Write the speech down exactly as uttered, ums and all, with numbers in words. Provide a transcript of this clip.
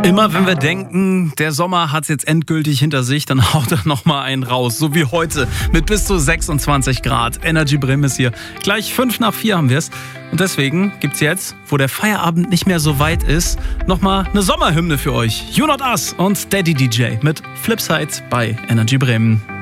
Immer wenn wir denken, der Sommer hat es jetzt endgültig hinter sich, dann haut er nochmal einen raus. So wie heute mit bis zu sechsundzwanzig Grad. Energy Bremen ist hier. Gleich fünf nach vier haben wir es. Und deswegen gibt's jetzt, wo der Feierabend nicht mehr so weit ist, nochmal eine Sommerhymne für euch. You Not Us und Daddy D J mit Flipside bei Energy Bremen.